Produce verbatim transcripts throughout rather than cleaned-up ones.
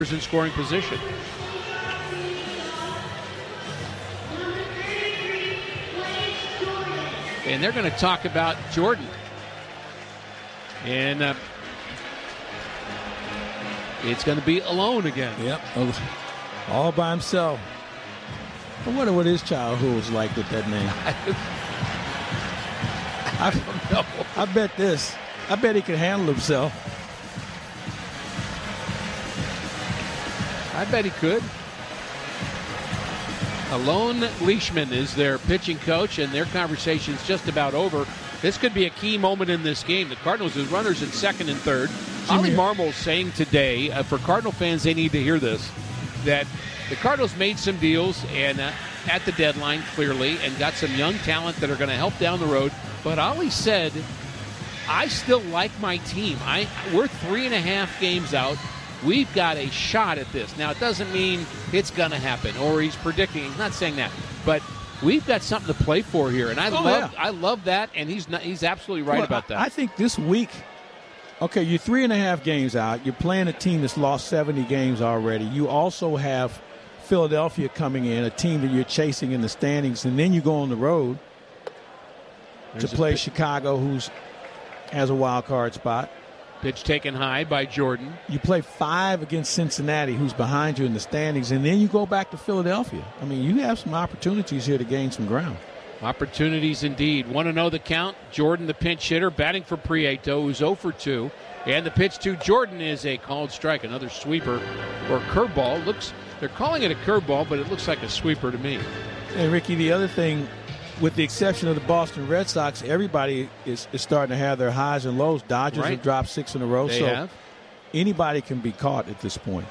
in scoring position. And they're going to talk about Jordan. And uh, it's going to be alone again. Yep, all by himself. I wonder what his childhood was like with that name. I don't know. I bet this. I bet he could handle himself. I bet he could. Alon Leishman is their pitching coach, and their conversation's just about over. This could be a key moment in this game. The Cardinals with runners in second and third. Ollie Marmol saying today, uh, for Cardinal fans, they need to hear this, that the Cardinals made some deals and uh, at the deadline, clearly, and got some young talent that are going to help down the road. But Ollie said, I still like my team. I We're three and a half games out. We've got a shot at this. Now, it doesn't mean it's going to happen, or he's predicting. He's not saying that. But we've got something to play for here, and I oh, love yeah. I love that, and he's not, he's absolutely right well, about that. I think this week, okay, you're three and a half games out. You're playing a team that's lost seventy games already. You also have Philadelphia coming in, a team that you're chasing in the standings, and then you go on the road There's to play Chicago, who's has a wild card spot. Pitch taken high by Jordan. You play five against Cincinnati, who's behind you in the standings, and then you go back to Philadelphia. I mean, you have some opportunities here to gain some ground. Opportunities indeed. Want to know the count? Jordan, the pinch hitter, batting for Prieto, who's oh for two. And the pitch to Jordan is a called strike, another sweeper or curveball. Looks, they're calling it a curveball, but it looks like a sweeper to me. And, Ricky, the other thing, with the exception of the Boston Red Sox, everybody is, is starting to have their highs and lows. Dodgers right. have dropped six in a row. They so have. Anybody can be caught at this point.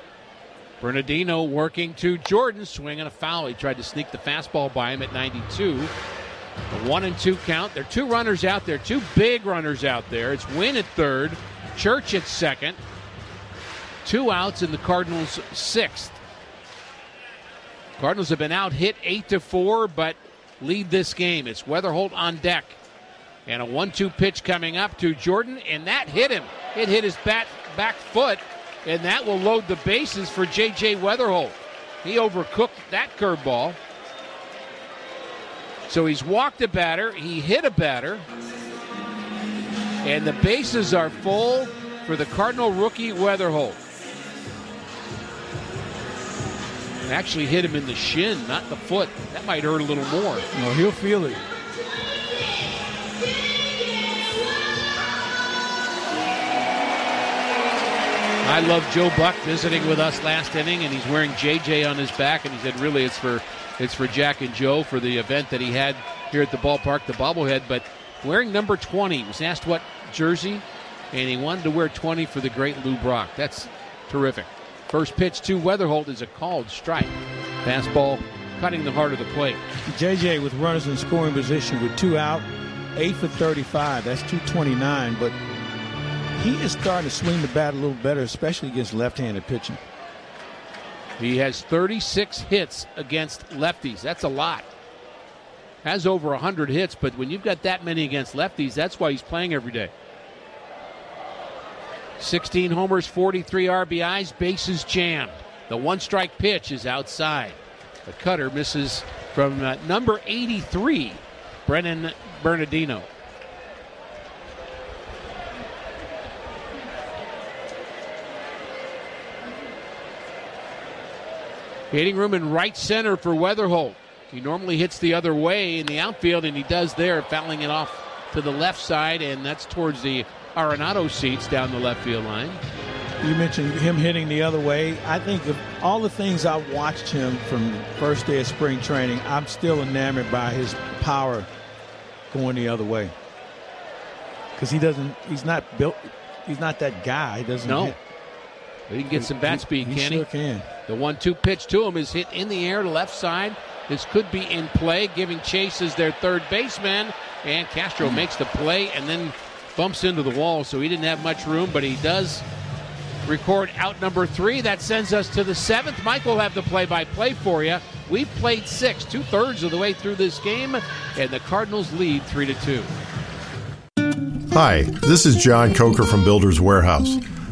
Bernardino working to Jordan, swinging a foul. He tried to sneak the fastball by him at ninety-two. A one and two count. There are two runners out there, two big runners out there. It's Wynn at third, Church at second. Two outs in the Cardinals' sixth. Cardinals have been out hit eight to four, but lead this game. It's Weatherholt on deck. And a one two pitch coming up to Jordan, and that hit him. It hit his bat, back foot, and that will load the bases for J J Weatherholt. He overcooked that curveball. So he's walked a batter, he hit a batter, and the bases are full for the Cardinal rookie Weatherholt. Actually hit him in the shin, not the foot. That might hurt a little more. No, he'll feel it. I love Joe Buck visiting with us last inning, and he's wearing J J on his back, and he said really it's for it's for Jack and Joe for the event that he had here at the ballpark, the bobblehead, but wearing number twenty. He was asked what jersey, and he wanted to wear twenty for the great Lou Brock. That's terrific. First pitch to Weatherholt is a called strike. Fastball cutting the heart of the plate. J J with runners in scoring position with two out, eight for thirty-five. That's two twenty-nine, but he is starting to swing the bat a little better, especially against left-handed pitching. He has thirty-six hits against lefties. That's a lot. Has over one hundred hits, but when you've got that many against lefties, that's why he's playing every day. sixteen homers, forty-three R B Is, bases jammed. The one-strike pitch is outside. The cutter misses from uh, number eighty-three, Brennan Bernardino. Hitting room in right center for Weatherholt. He normally hits the other way in the outfield, and he does there, fouling it off to the left side, and that's towards the Arenado seats down the left field line. You mentioned him hitting the other way. I think of all the things I've watched him from first day of spring training, I'm still enamored by his power going the other way. Because he doesn't, he's not built, he's not that guy. He doesn't No. hit. But he can get some bat speed, he, can he? he? Sure can. The one two pitch to him is hit in the air to left side. This could be in play. Giving chase as their third baseman. And Castro mm. makes the play and then bumps into the wall. So he didn't have much room, but he does record out number three. That sends us to the seventh. Mike will have the play-by-play for you. We've played six, two-thirds of the way through this game, and the Cardinals lead three to two. Hi, this is John Coker from Builders Warehouse.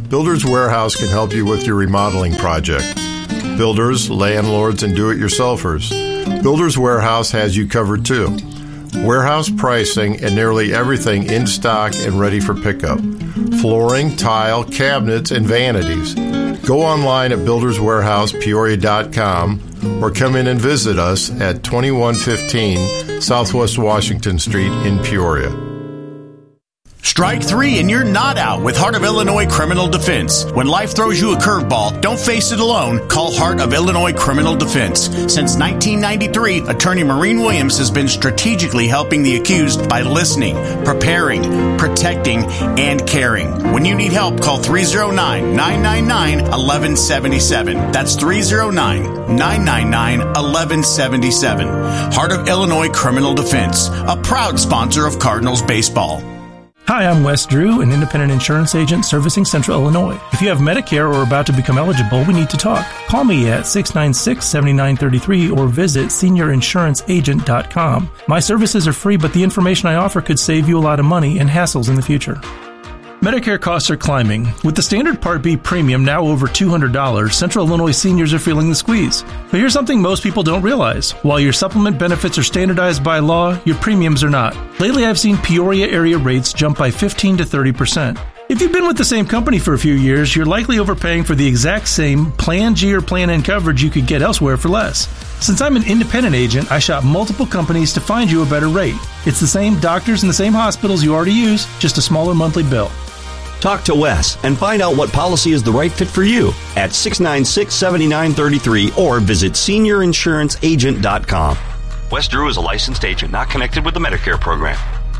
Builders Warehouse can help you with your remodeling project. Builders, landlords, and do-it-yourselfers. Builders Warehouse has you covered too. Warehouse pricing and nearly everything in stock and ready for pickup. Flooring, tile, cabinets, and vanities. Go online at builders warehouse peoria dot com or come in and visit us at twenty-one fifteen Southwest Washington Street in Peoria. Strike three and you're not out with Heart of Illinois Criminal Defense. When life throws you a curveball, don't face it alone. Call Heart of Illinois Criminal Defense. Since nineteen ninety-three, Attorney Maureen Williams has been strategically helping the accused by listening, preparing, protecting, and caring. When you need help, call three oh nine, nine nine nine, one one seven seven. That's three oh nine, nine nine nine, one one seven seven. Heart of Illinois Criminal Defense, a proud sponsor of Cardinals baseball. Hi, I'm Wes Drew, an independent insurance agent servicing Central Illinois. If you have Medicare or are about to become eligible, we need to talk. Call me at six nine six, seven nine three three or visit senior insurance agent dot com. My services are free, but the information I offer could save you a lot of money and hassles in the future. Medicare costs are climbing. With the standard Part B premium now over two hundred dollars, Central Illinois seniors are feeling the squeeze. But here's something most people don't realize. While your supplement benefits are standardized by law, your premiums are not. Lately, I've seen Peoria area rates jump by fifteen to thirty percent. If you've been with the same company for a few years, you're likely overpaying for the exact same Plan G or Plan N coverage you could get elsewhere for less. Since I'm an independent agent, I shop multiple companies to find you a better rate. It's the same doctors and the same hospitals you already use, just a smaller monthly bill. Talk to Wes and find out what policy is the right fit for you at six nine six, seven nine three three or visit senior insurance agent dot com. Wes Drew is a licensed agent not connected with the Medicare program.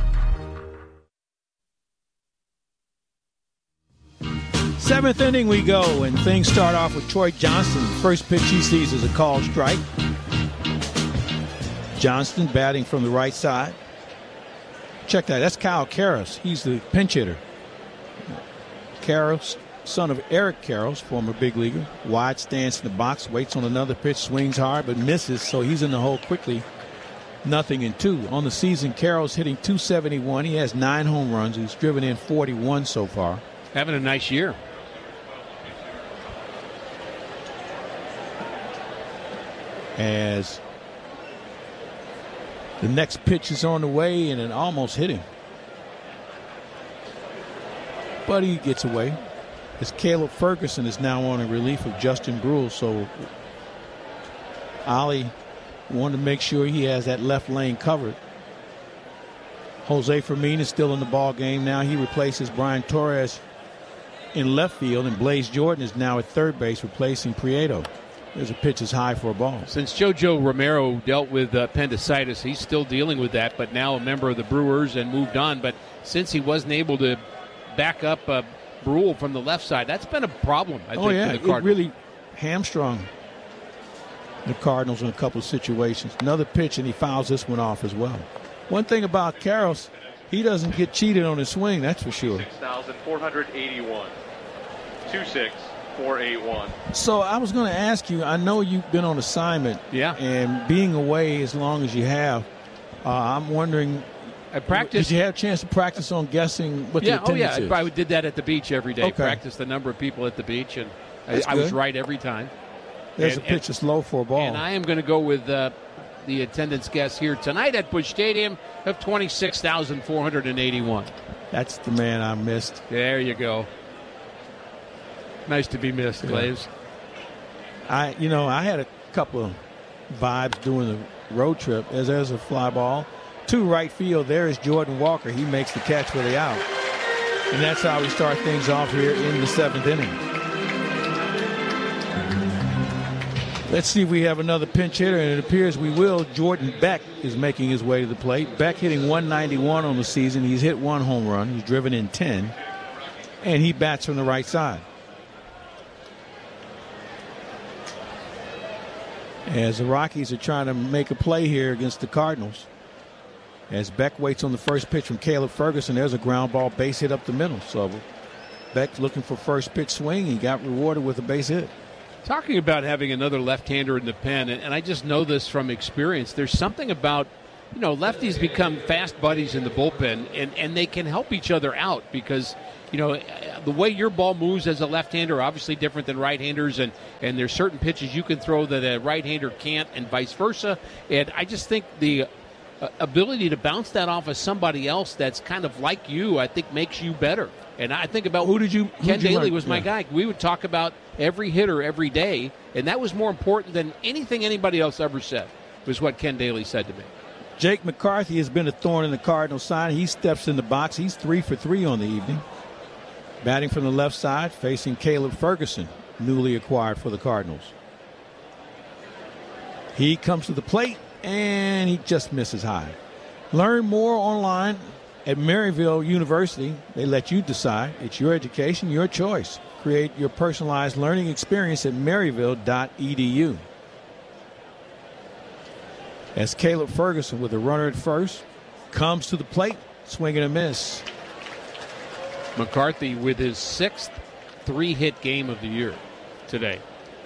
Seventh inning we go, and things start off with Troy Johnston. First pitch he sees is a called strike. Johnston batting from the right side. Check that. That's Kyle Karros. He's the pinch hitter. Karros, son of Eric Karros, former big leaguer. Wide stance in the box, waits on another pitch, swings hard but misses, so he's in the hole quickly. Nothing in two. On the season, Karros hitting two seventy-one. He has nine home runs. He's driven in forty-one so far. Having a nice year. As the next pitch is on the way, and it almost hit him. But he gets away. As Caleb Ferguson is now on a relief of Justin Brule, so Ollie wanted to make sure he has that left lane covered. Jose Fermin is still in the ball game now. He replaces Brian Torres in left field, and Blaze Jordan is now at third base replacing Prieto. There's a pitch is high for a ball. Since Jojo Romero dealt with uh, appendicitis, he's still dealing with that, but now a member of the Brewers and moved on. But since he wasn't able to back up uh, Brule from the left side, that's been a problem, I oh, think, yeah. for the Cardinals. It really hamstrung the Cardinals in a couple of situations. Another pitch, and he fouls this one off as well. One thing about Karros, he doesn't get cheated on his swing, that's for sure. six thousand four hundred eighty-one. two six four eight one. So I was going to ask you, I know you've been on assignment. Yeah. And being away as long as you have, uh, I'm wondering, I practiced. did you have a chance to practice on guessing what yeah, the attendance oh, yeah. is? I did that at the beach every day. Okay. Practiced the number of people at the beach, and I, I good. was right every time. There's and, a pitch that's low for a ball. And I am going to go with uh, the attendance guess here tonight at Busch Stadium of twenty-six thousand four hundred eighty-one. That's the man I missed. There you go. Nice to be missed, Yeah. Glaves. I, you know, I had a couple of vibes doing the road trip. As there's a fly ball to right field, there is Jordan Walker. He makes the catch for the out. And that's how we start things off here in the seventh inning. Let's see if we have another pinch hitter, and it appears we will. Jordan Beck is making his way to the plate. Beck hitting one ninety-one on the season. He's hit one home run. He's driven in ten. And he bats from the right side. As the Rockies are trying to make a play here against the Cardinals. As Beck waits on the first pitch from Caleb Ferguson, there's a ground ball base hit up the middle. So Beck looking for first pitch swing. He got rewarded with a base hit. Talking about having another left-hander in the pen, and I just know this from experience, there's something about you know, lefties become fast buddies in the bullpen, and, and they can help each other out because, you know, the way your ball moves as a left-hander obviously different than right-handers, and, and there's certain pitches you can throw that a right-hander can't, and vice versa. And I just think the uh, ability to bounce that off of somebody else that's kind of like you, I think makes you better. And I think about who did you? Ken Daly like? was my yeah. guy. We would talk about every hitter every day, and that was more important than anything anybody else ever said. Was what Ken Daly said to me. Jake McCarthy has been a thorn in the Cardinals' side. He steps in the box. He's three for three on the evening. Batting from the left side, facing Caleb Ferguson, newly acquired for the Cardinals. He comes to the plate, and he just misses high. Learn more online at Maryville University. They let you decide. It's your education, your choice. Create your personalized learning experience at maryville dot e d u. As Caleb Ferguson, with a runner at first, comes to the plate, swing and a miss. McCarthy with his sixth three-hit game of the year today.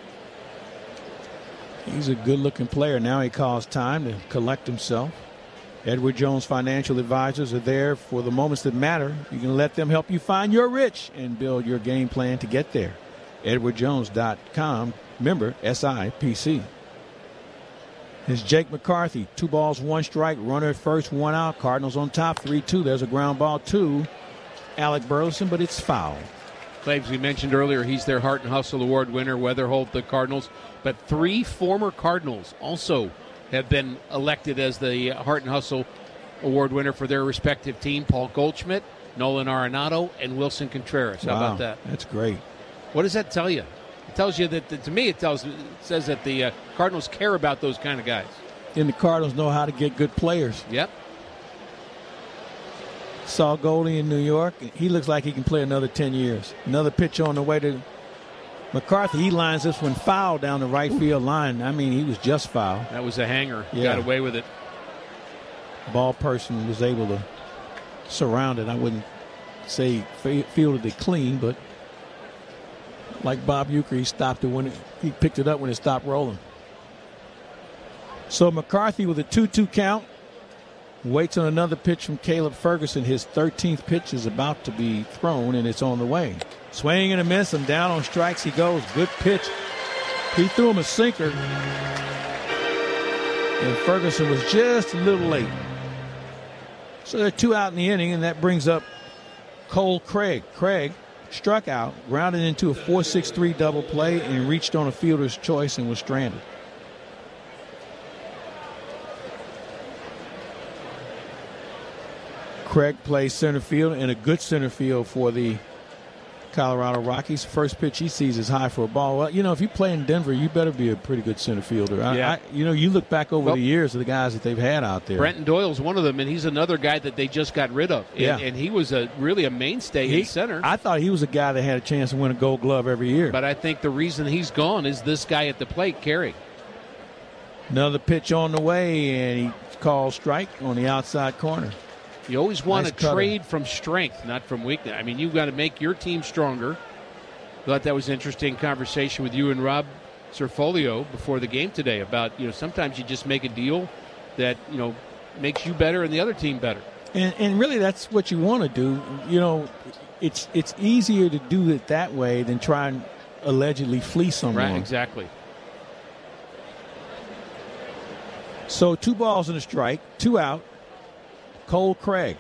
He's a good-looking player. Now he calls time to collect himself. Edward Jones Financial Advisors are there for the moments that matter. You can let them help you find your rich and build your game plan to get there. edward jones dot com, member S I P C. It's Jake McCarthy. Two balls, one strike. Runner at first, one out. Cardinals on top, three two. There's a ground ball to Alec Burleson, but it's foul. Claves, we mentioned earlier, he's their Heart and Hustle Award winner, Weatherholt, the Cardinals. But three former Cardinals also have been elected as the Heart and Hustle Award winner for their respective team. Paul Goldschmidt, Nolan Arenado, and Wilson Contreras. How wow, about that? That's great. What does that tell you? It tells you that, that to me, it tells it says that the uh, Cardinals care about those kind of guys. And the Cardinals know how to get good players. Yep. Saw Goldie in New York. He looks like he can play another ten years. Another pitch on the way to McCarthy. He lines this one foul down the right field line. I mean, he was just foul. That was a hanger. Yeah. Got away with it. Ball person was able to surround it. I wouldn't say fielded it clean, but like Bob Uecker, he stopped it when it, he picked it up when it stopped rolling. So McCarthy with a two two count waits on another pitch from Caleb Ferguson. His thirteenth pitch is about to be thrown, and it's on the way. Swing and a miss, and down on strikes he goes. Good pitch. He threw him a sinker, and Ferguson was just a little late. So they're two out in the inning, and that brings up Cole Craig. Craig struck out, grounded into a four six three double play, and reached on a fielder's choice and was stranded. Craig plays center field, and a good center field for the Colorado Rockies. First pitch he sees is high for a ball. Well, you know, if you play in Denver, you better be a pretty good center fielder. I, yeah. I, you know, you look back over well, the years of the guys that they've had out there. Brenton Doyle's one of them, and he's another guy that they just got rid of. And, yeah. and he was a really a mainstay he, in center. I thought he was a guy that had a chance to win a Gold Glove every year. But I think the reason he's gone is this guy at the plate, Carey. Another pitch on the way, and he calls strike on the outside corner. You always want nice to cutter. trade from strength, not from weakness. I mean, you've got to make your team stronger. Thought that was an interesting conversation with you and Rob Cerfolio before the game today about, you know, sometimes you just make a deal that, you know, makes you better and the other team better. And, and really that's what you want to do. You know, it's it's easier to do it that way than try and allegedly fleece someone. Right, exactly. So two balls and a strike, two out. Cole Craig.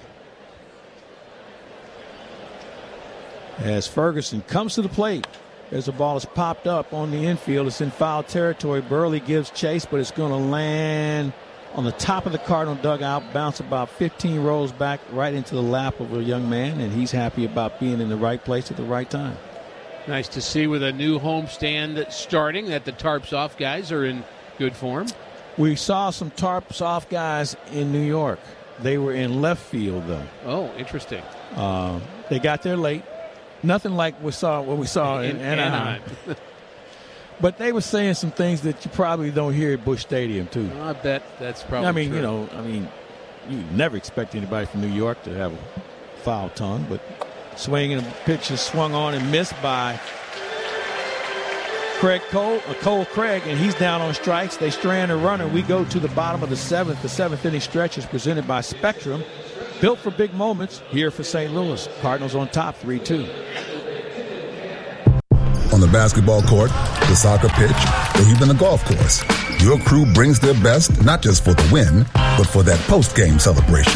As Ferguson comes to the plate, there's a ball that's popped up on the infield. It's in foul territory. Burley gives chase, but it's going to land on the top of the Cardinal dugout, bounce about fifteen rows back right into the lap of a young man, and he's happy about being in the right place at the right time. Nice to see with a new homestand starting that the Tarps Off guys are in good form. We saw some Tarps Off guys in New York. They were in left field, though. Oh, interesting. Uh, they got there late. Nothing like we saw what we saw in, in Anaheim. Anaheim. But they were saying some things that you probably don't hear at Busch Stadium, too. I bet that's probably I mean, true. you know, I mean, you never expect anybody from New York to have a foul tongue, but swing and a pitch is swung on and missed by Craig Cole, uh, Cole Craig, and he's down on strikes. They strand a runner. We go to the bottom of the seventh. The seventh inning stretch is presented by Spectrum. Built for big moments here for Saint Louis. Cardinals on top, three two. On the basketball court, the soccer pitch, or even the golf course, your crew brings their best not just for the win, but for that post-game celebration.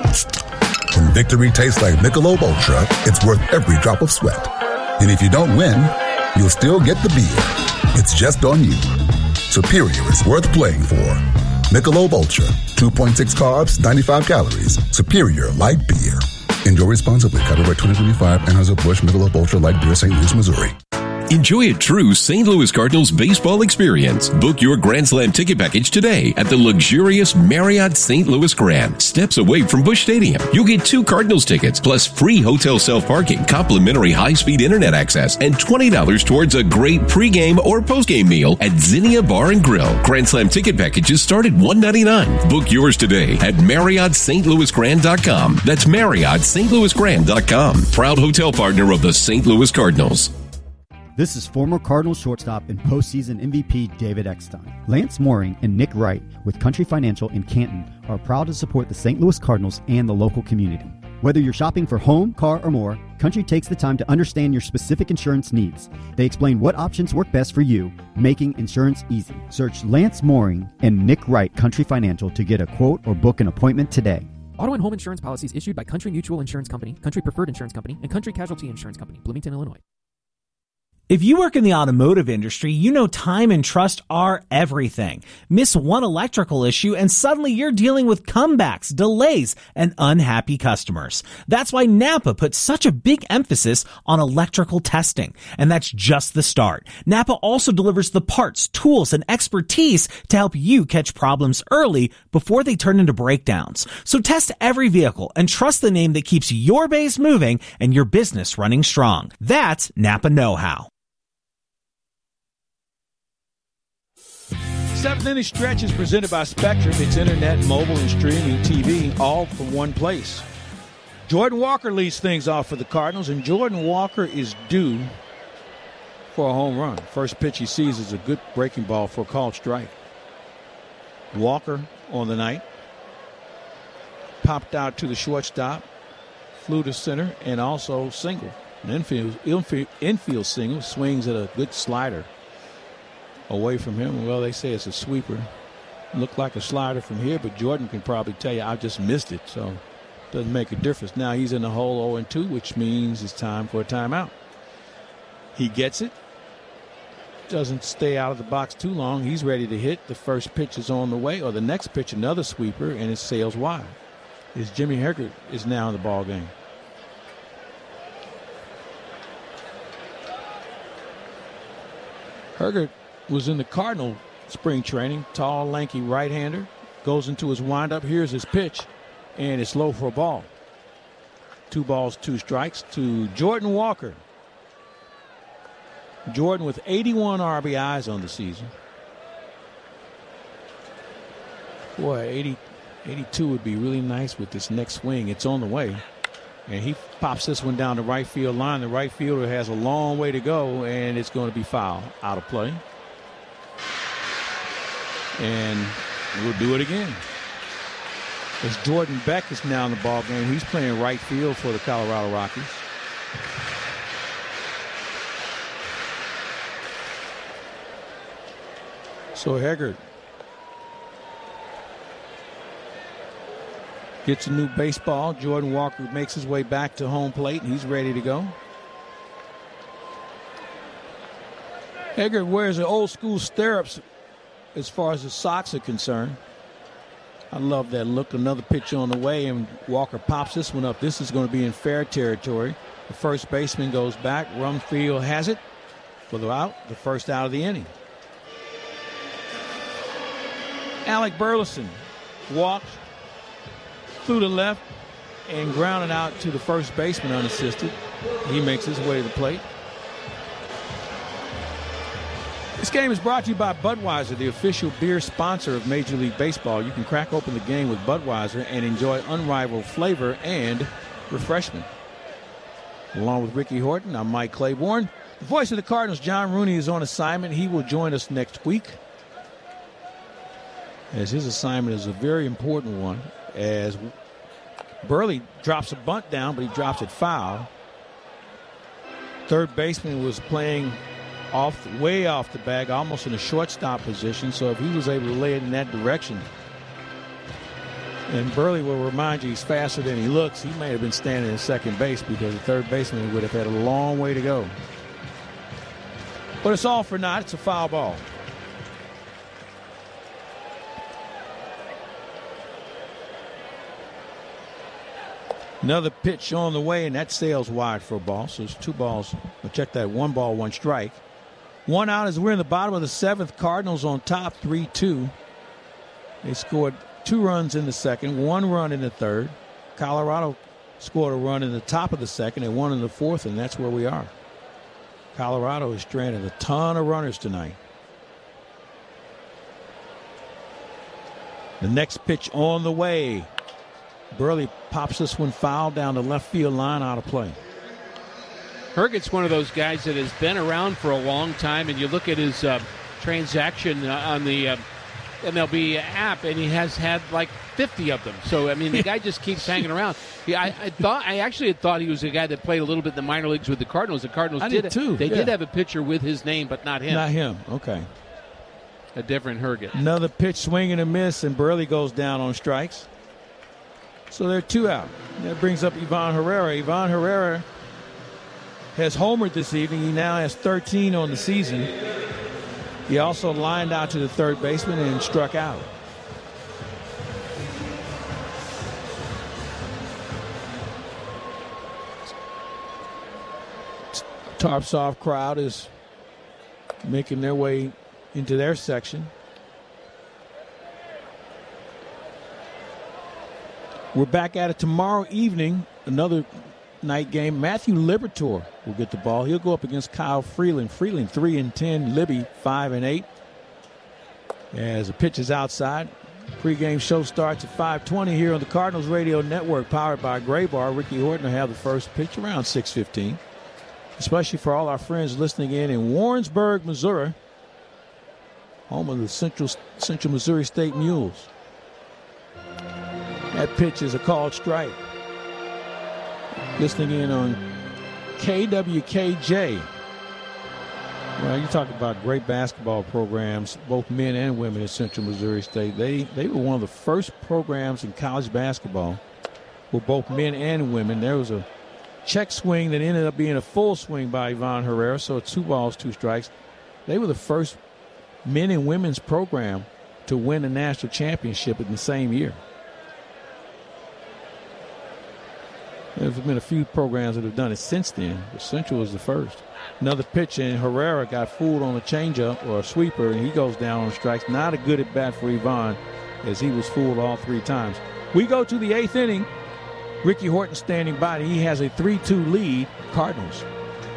When victory tastes like Michelob Ultra, it's worth every drop of sweat. And if you don't win, you'll still get the beer. It's just on you. Superior is worth playing for. Michelob Ultra, two point six carbs, ninety-five calories. Superior light beer. Enjoy responsibly. Copyright twenty twenty-five, Anheuser-Busch Michelob Ultra Light Beer, Saint Louis, Missouri. Enjoy a true Saint Louis Cardinals baseball experience. Book your Grand Slam ticket package today at the luxurious Marriott Saint Louis Grand, steps away from Busch Stadium. You'll get two Cardinals tickets plus free hotel self-parking, complimentary high-speed internet access, and twenty dollars towards a great pregame or postgame meal at Zinnia Bar and Grill. Grand Slam ticket packages start at one hundred ninety-nine dollars. Book yours today at Marriott Saint Louis Grand dot com. That's Marriott Saint Louis Grand dot com. Proud hotel partner of the Saint Louis Cardinals. This is former Cardinals shortstop and postseason M V P David Eckstein. Lance Mooring and Nick Wright with Country Financial in Canton are proud to support the Saint Louis Cardinals and the local community. Whether you're shopping for home, car, or more, Country takes the time to understand your specific insurance needs. They explain what options work best for you, making insurance easy. Search Lance Mooring and Nick Wright Country Financial to get a quote or book an appointment today. Auto and home insurance policies issued by Country Mutual Insurance Company, Country Preferred Insurance Company, and Country Casualty Insurance Company, Bloomington, Illinois. If you work in the automotive industry, you know time and trust are everything. Miss one electrical issue and suddenly you're dealing with comebacks, delays, and unhappy customers. That's why Napa puts such a big emphasis on electrical testing. And that's just the start. Napa also delivers the parts, tools, and expertise to help you catch problems early before they turn into breakdowns. So test every vehicle and trust the name that keeps your base moving and your business running strong. That's Napa Know-How. Seventh inning stretch is presented by Spectrum. It's internet, mobile, and streaming T V, all from one place. Jordan Walker leads things off for the Cardinals, and Jordan Walker is due for a home run. First pitch he sees is a good breaking ball for a called strike. Walker on the night popped out to the shortstop, flew to center, and also single. An infield, infield, infield single, swings at a good slider away from him. Well, they say it's a sweeper. Looked like a slider from here, but Jordan can probably tell you I just missed it, so it doesn't make a difference. Now he's in the hole oh and two, which means it's time for a timeout. He gets it. Doesn't stay out of the box too long. He's ready to hit. The first pitch is on the way, or the next pitch, another sweeper, and it sails wide. Is Jimmy Hergert is now in the ball game. Hergert was in the Cardinal spring training. Tall, lanky right-hander. Goes into his windup. Here's his pitch, and it's low for a ball. Two balls, two strikes to Jordan Walker. Jordan with eighty-one R B Is on the season. Boy, eighty, eighty-two would be really nice with this next swing. It's on the way. And he pops this one down the right field line. The right fielder has a long way to go, and it's going to be foul, out of play. And we'll do it again. As Jordan Beck is now in the ball game. He's playing right field for the Colorado Rockies. So Hergert gets a new baseball. Jordan Walker makes his way back to home plate, and he's ready to go. Hergert wears the old school stirrups as far as the socks are concerned. I love that look. Another pitch on the way, and Walker pops this one up. This is going to be in fair territory. The first baseman goes back. Rumfield has it for the out, the first out of the inning. Alec Burleson walked through the left and grounded out to the first baseman unassisted. He makes his way to the plate. This game is brought to you by Budweiser, the official beer sponsor of Major League Baseball. You can crack open the game with Budweiser and enjoy unrivaled flavor and refreshment. Along with Ricky Horton, I'm Mike Claiborne. The voice of the Cardinals, John Rooney, is on assignment. He will join us next week, as his assignment is a very important one, as Burley drops a bunt down, but he drops it foul. Third baseman was playing off, way off the bag, almost in a shortstop position, so if he was able to lay it in that direction, and Burley will remind you he's faster than he looks, he may have been standing in second base because the third baseman would have had a long way to go. But it's all for naught. It's a foul ball. Another pitch on the way, and that sails wide for a ball. So it's two balls. We'll check that. One ball, one strike. One out as we're in the bottom of the seventh. Cardinals on top, three two. They scored two runs in the second, one run in the third. Colorado scored a run in the top of the second and one in the fourth, and that's where we are. Colorado has stranded a ton of runners tonight. The next pitch on the way. Burley pops this one foul down the left field line, out of play. Herget's one of those guys that has been around for a long time, and you look at his uh, transaction uh, on the uh, M L B app, and he has had like fifty of them. So, I mean, the guy just keeps hanging around. Yeah, I, I thought I actually had thought he was a guy that played a little bit in the minor leagues with the Cardinals. The Cardinals I did, did too. They yeah. did have a pitcher with his name, but not him. Not him. Okay. A different Herget. Another pitch, swing and a miss, and Burley goes down on strikes. So there are two out. That brings up Ivan Herrera. Ivan Herrera has homered this evening. He now has thirteen on the season. He also lined out to the third baseman and struck out. Tarpsoff crowd is making their way into their section. We're back at it tomorrow evening, another night game. Matthew Liberatore will get the ball. He'll go up against Kyle Freeland. Freeland three and ten, Libby five and eight. As the pitch is outside, pregame show starts at five twenty here on the Cardinals Radio Network, powered by Gray Bar. Ricky Horton will have the first pitch around six fifteen. Especially for all our friends listening in in Warrensburg, Missouri, home of the Central Central Missouri State Mules. That pitch is a called strike. Listening in on K W K J. Well, you talk about great basketball programs, both men and women at Central Missouri State. They they were one of the first programs in college basketball for both men and women. There was a check swing that ended up being a full swing by Ivan Herrera, so two balls, two strikes. They were the first men and women's program to win a national championship in the same year. There's been a few programs that have done it since then, but Central was the first. Another pitch, and Herrera got fooled on a changeup or a sweeper, and he goes down on strikes. Not a good at bat for Ivan, as he was fooled all three times. We go to the eighth inning. Ricky Horton standing by. He has a three two lead, Cardinals.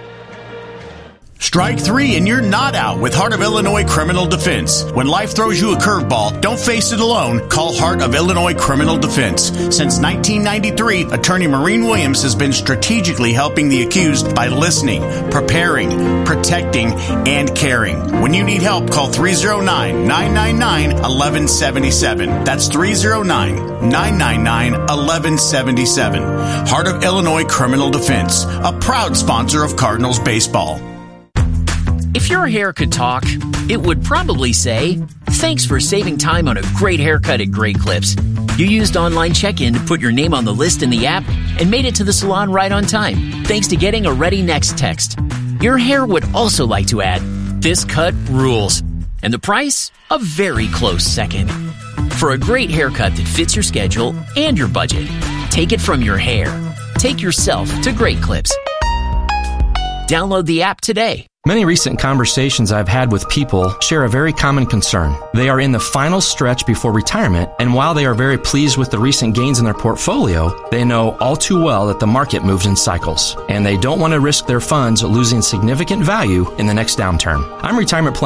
Strike three and you're not out with Heart of Illinois Criminal Defense. When life throws you a curveball, don't face it alone. Call Heart of Illinois Criminal Defense. Since nineteen ninety-three, attorney Maureen Williams has been strategically helping the accused by listening, preparing, protecting, and caring. When you need help, call three oh nine, nine nine nine, one one seven seven. That's three oh nine, nine nine nine, one one seven seven. Heart of Illinois Criminal Defense, a proud sponsor of Cardinals baseball. If your hair could talk, it would probably say, "Thanks for saving time on a great haircut at Great Clips. You used online check-in to put your name on the list in the app and made it to the salon right on time, thanks to getting a Ready Next text." Your hair would also like to add, "This cut rules." And the price? A very close second. For a great haircut that fits your schedule and your budget, take it from your hair. Take yourself to Great Clips. Download the app today. Many recent conversations I've had with people share a very common concern. They are in the final stretch before retirement, and while they are very pleased with the recent gains in their portfolio, they know all too well that the market moves in cycles, and they don't want to risk their funds losing significant value in the next downturn. I'm retirement planner Tim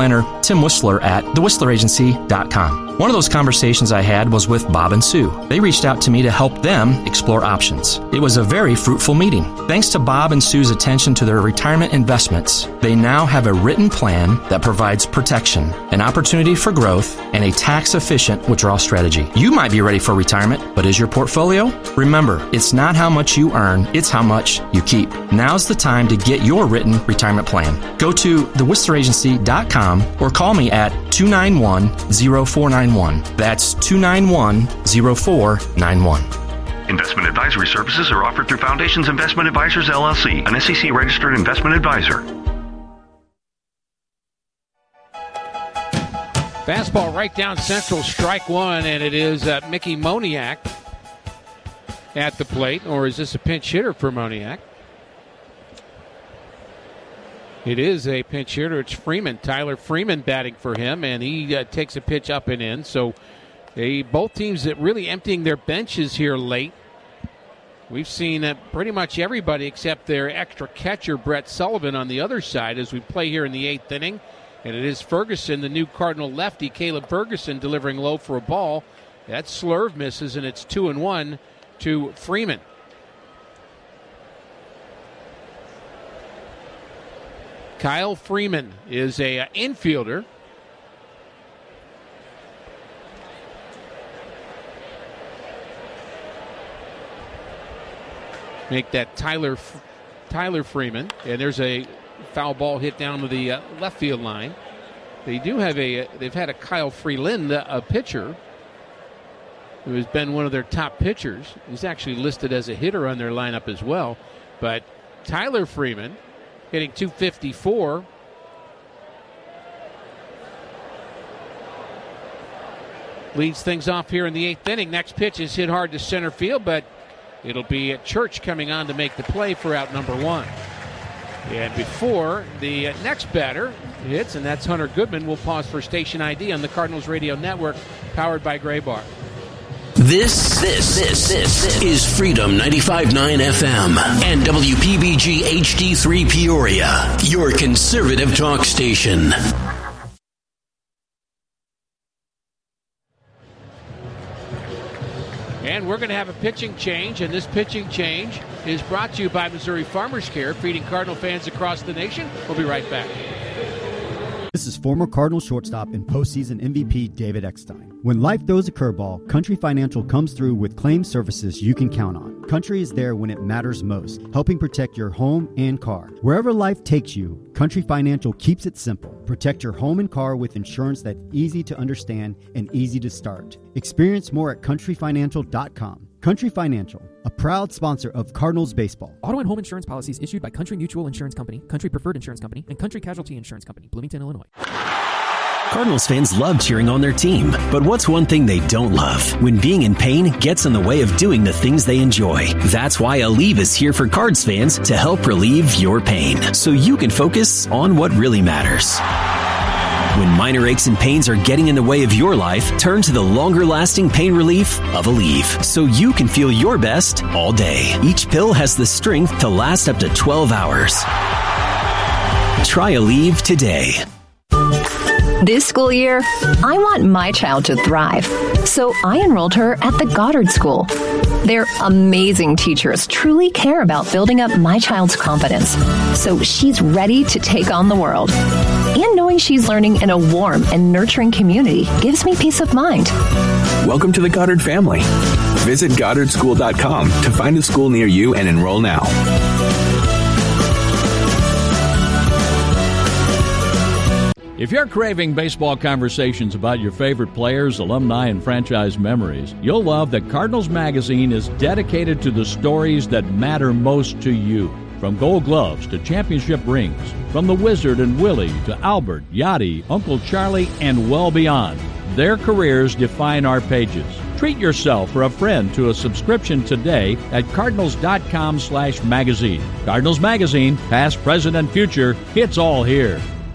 Tim Whistler at the whistler agency dot com. One of those conversations I had was with Bob and Sue. They reached out to me to help them explore options. It was a very fruitful meeting. Thanks to Bob and Sue's attention to their retirement investments, they now have a written plan that provides protection, an opportunity for growth, and a tax-efficient withdrawal strategy. You might be ready for retirement, but is your portfolio? Remember, it's not how much you earn, it's how much you keep. Now's the time to get your written retirement plan. Go to the whistler agency dot com or call me at two nine one, zero four nine one. That's two nine one, zero four nine one. Investment advisory services are offered through Foundations Investment Advisors, L L C, an S E C-registered investment advisor. Fastball right down central, strike one, and it is uh, Mickey Moniak at the plate. Or is this a pinch hitter for Moniak? It is a pinch hitter. It's Freeman, Tyler Freeman batting for him, and he uh, takes a pitch up and in. So they, both teams that really emptying their benches here late. We've seen uh, pretty much everybody except their extra catcher, Brett Sullivan, on the other side as we play here in the eighth inning. And it is Ferguson, the new Cardinal lefty, Caleb Ferguson, delivering low for a ball. That slurve misses, and it's two and one to Freeman. Kyle Freeman is a uh, infielder. Make that Tyler Tyler Freeman, and there's a foul ball hit down to the uh, left field line. They do have a they've had a Kyle Freeland, a pitcher, who has been one of their top pitchers. He's actually listed as a hitter on their lineup as well. But Tyler Freeman hitting two fifty-four. Leads things off here in the eighth inning. Next pitch is hit hard to center field, but it'll be Church coming on to make the play for out number one. And before the next batter hits, and that's Hunter Goodman, we'll pause for station I D on the Cardinals Radio Network, powered by Gray Bar. This, this, this, this is Freedom ninety-five point nine F M and W P B G H D three Peoria, your conservative talk station. And we're going to have a pitching change, and this pitching change is brought to you by Missouri Farmers Care, feeding Cardinal fans across the nation. We'll be right back. This is former Cardinal shortstop and postseason M V P David Eckstein. When life throws a curveball, Country Financial comes through with claim services you can count on. Country is there when it matters most, helping protect your home and car. Wherever life takes you, Country Financial keeps it simple. Protect your home and car with insurance that's easy to understand and easy to start. Experience more at country financial dot com. Country Financial, a proud sponsor of Cardinals baseball. Auto and home insurance policies issued by Country Mutual Insurance Company, Country Preferred Insurance Company, and Country Casualty Insurance Company, Bloomington, Illinois. Cardinals fans love cheering on their team, but what's one thing they don't love? When being in pain gets in the way of doing the things they enjoy. That's why Aleve is here for Cards fans to help relieve your pain, so you can focus on what really matters. When minor aches and pains are getting in the way of your life, turn to the longer-lasting pain relief of Aleve, so you can feel your best all day. Each pill has the strength to last up to twelve hours. Try Aleve today. This school year, I want my child to thrive, so I enrolled her at the Goddard School. Their amazing teachers truly care about building up my child's confidence, so she's ready to take on the world. And knowing she's learning in a warm and nurturing community gives me peace of mind. Welcome to the Goddard family. Visit goddard school dot com to find a school near you and enroll now. If you're craving baseball conversations about your favorite players, alumni, and franchise memories, you'll love that Cardinals Magazine is dedicated to the stories that matter most to you. From Gold Gloves to championship rings, from the Wizard and Willie to Albert, Yachty, Uncle Charlie, and well beyond. Their careers define our pages. Treat yourself or a friend to a subscription today at cardinals dot com slash magazine. Cardinals Magazine, past, present, and future, it's all here.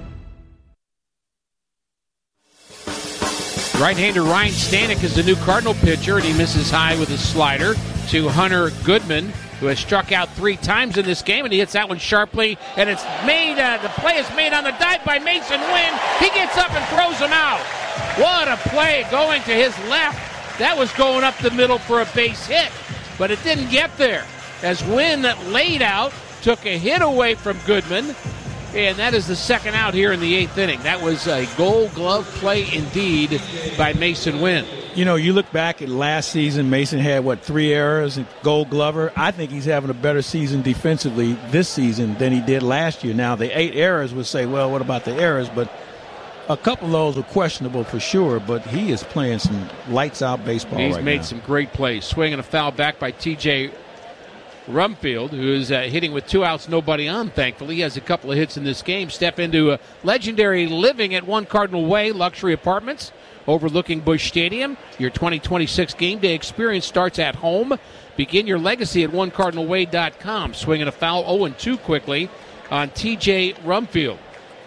Right-hander Ryan Stanek is the new Cardinal pitcher, and he misses high with a slider to Hunter Goodman. who has struck out three times in this game, and he hits that one sharply, and it's made, uh, the play is made on the dive by Mason Wynn. He gets up and throws him out. What a play going to his left. That was going up the middle for a base hit, but it didn't get there. As Wynn laid out, took a hit away from Goodman, and that is the second out here in the eighth inning. That was a Gold Glove play indeed by Mason Wynn. You know, you look back at last season, Mason had, what, three errors and Gold Glover. I think he's having a better season defensively this season than he did last year. Now, the eight errors would say, well, what about the errors? But a couple of those are questionable for sure, but he is playing some lights-out baseball He's right made now. some great plays. Swinging a foul back by T J Rumfield, who is uh, hitting with two outs, nobody on, thankfully. He has a couple of hits in this game. Step into a legendary living at One Cardinal Way Luxury Apartments overlooking Busch Stadium. Your twenty twenty-six game day experience starts at home. Begin your legacy at one cardinal way dot com. Swinging a foul, oh and two quickly on T J Rumfield.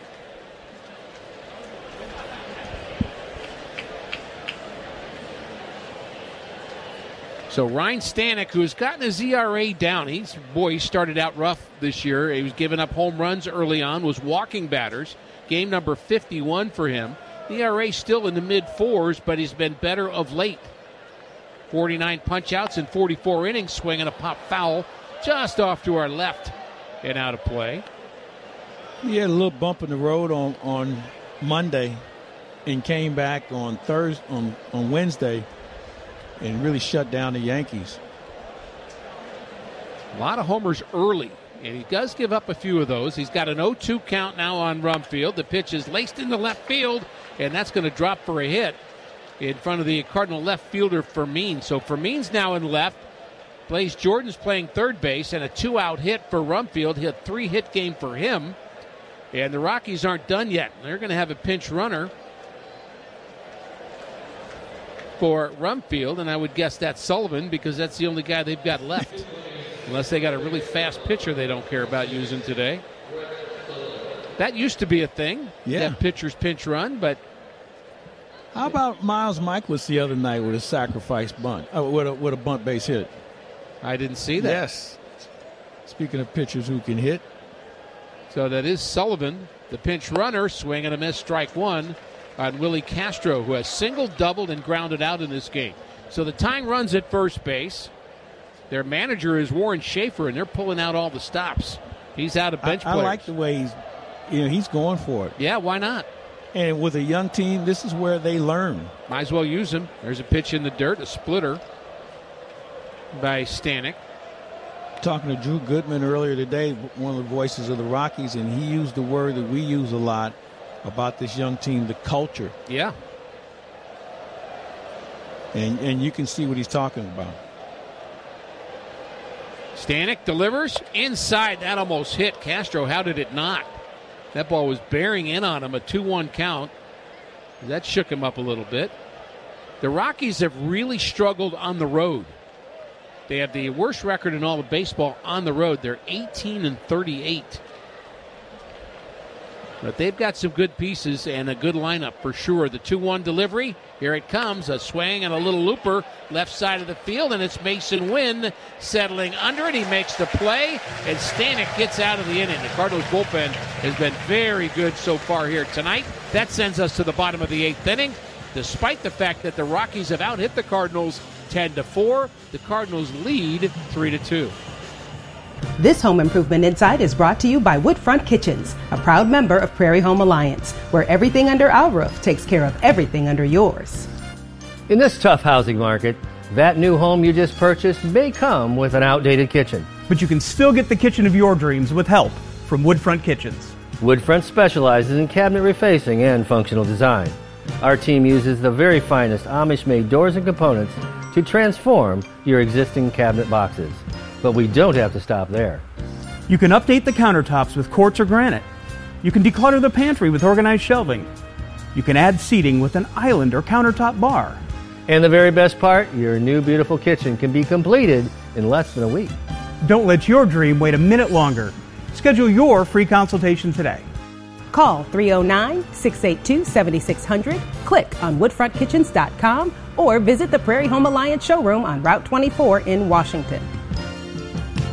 So Ryan Stanek, who has gotten his E R A down, he's boy, he started out rough this year. He was giving up home runs early on, was walking batters. Game number fifty-one for him. The E R A still in the mid-fours, but he's been better of late. forty-nine punch-outs in forty-four innings, swinging a pop foul just off to our left and out of play. He had a little bump in the road on, on Monday and came back on Thursday, on, on Wednesday, and really shut down the Yankees. A lot of homers early, and he does give up a few of those. He's got an oh two count now on Rumfield. The pitch is laced into left field, and that's going to drop for a hit in front of the Cardinal left fielder Fermin. So Fermin's now in left. Blaze Jordan's playing third base, and a two-out hit for Rumfield. He had a three-hit game for him. And the Rockies aren't done yet. They're going to have a pinch runner for Rumfield, and I would guess that's Sullivan because that's the only guy they've got left. Unless they got a really fast pitcher they don't care about using today. That used to be a thing. Yeah. That pitcher's pinch run, but how about Miles Michaelis the other night with a sacrifice bunt, uh, with, a, with a bunt base hit? I didn't see that. Yes. Speaking of pitchers who can hit. So that is Sullivan, the pinch runner, swing and a miss, strike one on Willie Castro, who has singled, doubled, and grounded out in this game. So the tying runs at first base. Their manager is Warren Schaefer, and they're pulling out all the stops. He's out of bench I, I players. like the way he's, you know, he's going for it. Yeah, why not? And with a young team, this is where they learn. Might as well use him. There's a pitch in the dirt, a splitter by Stanek. Talking to Drew Goodman earlier today, one of the voices of the Rockies, and he used the word that we use a lot about this young team, the culture. Yeah. And and you can see what he's talking about. Stanek delivers inside. That almost hit Castro. How did it not? That ball was bearing in on him, a two one count. That shook him up a little bit. The Rockies have really struggled on the road. They have the worst record in all of baseball on the road. They're eighteen and thirty-eight. But they've got some good pieces and a good lineup for sure. The two one delivery, here it comes. A swing and a little looper left side of the field, and it's Mason Wynn settling under it. He makes the play, and Stanek gets out of the inning. The Cardinals bullpen has been very good so far here tonight. That sends us to the bottom of the eighth inning. Despite the fact that the Rockies have out-hit the Cardinals ten to four, the Cardinals lead three to two. This Home Improvement Insight is brought to you by Woodfront Kitchens, a proud member of Prairie Home Alliance, where everything under our roof takes care of everything under yours. In this tough housing market, that new home you just purchased may come with an outdated kitchen. But you can still get the kitchen of your dreams with help from Woodfront Kitchens. Woodfront specializes in cabinet refacing and functional design. Our team uses the very finest Amish-made doors and components to transform your existing cabinet boxes. But we don't have to stop there. You can update the countertops with quartz or granite. You can declutter the pantry with organized shelving. You can add seating with an island or countertop bar. And the very best part, your new beautiful kitchen can be completed in less than a week. Don't let your dream wait a minute longer. Schedule your free consultation today. Call three oh nine, six eight two, seven six zero zero, click on woodfront kitchens dot com, or visit the Prairie Home Alliance showroom on Route twenty-four in Washington.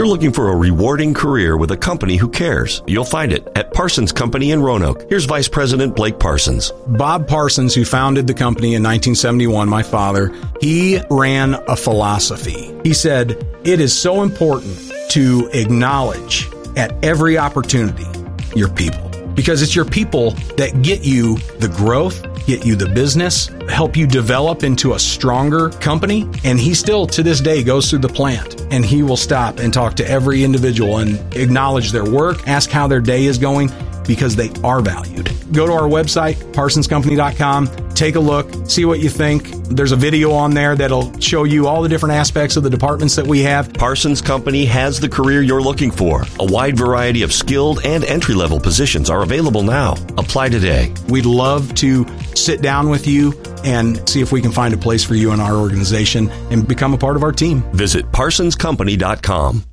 You're looking for a rewarding career with a company who cares. You'll find it at Parsons Company in Roanoke. Here's Vice President Blake Parsons. Bob Parsons, who founded the company in nineteen seventy-one, my father, he ran a philosophy. He said, it is so important to acknowledge at every opportunity your people, because it's your people that get you the growth, get you the business, help you develop into a stronger company. And he still, to this day, goes through the plant and he will stop and talk to every individual and acknowledge their work, ask how their day is going, because they are valued. Go to our website, parsons company dot com, take a look, see what you think. There's a video on there that'll show you all the different aspects of the departments that we have. Parsons Company has the career you're looking for. A wide variety of skilled and entry-level positions are available now. Apply today. We'd love to sit down with you and see if we can find a place for you in our organization and become a part of our team. Visit parsons company dot com.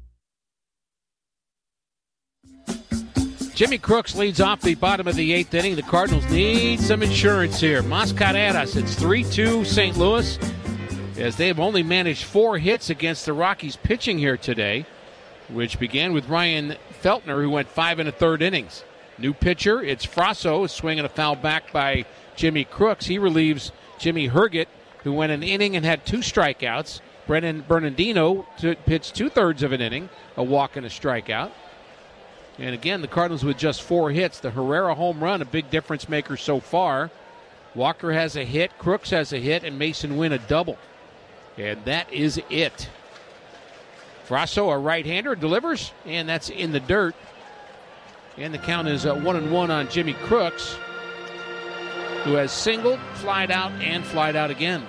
Jimmy Crooks leads off the bottom of the eighth inning. The Cardinals need some insurance here. Mascareras, it's three two Saint Louis, as they have only managed four hits against the Rockies pitching here today, which began with Ryan Feltner, who went five and a third innings. New pitcher, it's Frasso, swinging a foul back by Jimmy Crooks. He relieves Jimmy Herget, who went an inning and had two strikeouts. Brennan Bernardino pitched two-thirds of an inning, a walk and a strikeout. And again, the Cardinals with just four hits. The Herrera home run, a big difference maker so far. Walker has a hit, Crooks has a hit, and Mason Wynn a double. And that is it. Frasso, a right-hander, delivers, and that's in the dirt. And the count is uh, one and one on Jimmy Crooks, who has singled, flied out, and flied out again.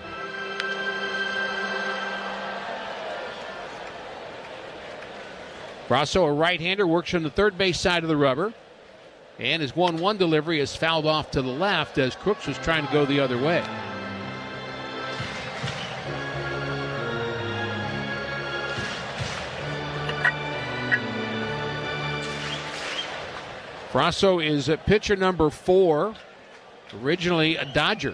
Frasso, a right-hander, works from the third base side of the rubber. And his one one delivery is fouled off to the left as Crooks was trying to go the other way. Frasso is a pitcher number four, originally a Dodger.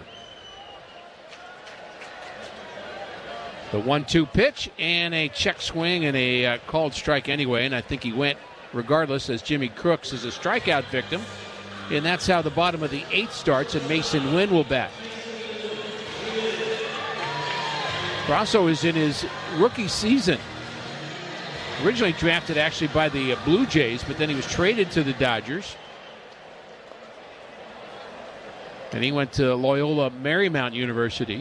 The one two pitch and a check swing and a uh, called strike anyway, and I think he went regardless, as Jimmy Crooks is a strikeout victim. And that's how the bottom of the eighth starts, and Mason Wynn will bat. Frasso is in his rookie season. Originally drafted actually by the uh, Blue Jays, but then he was traded to the Dodgers. And he went to Loyola Marymount University.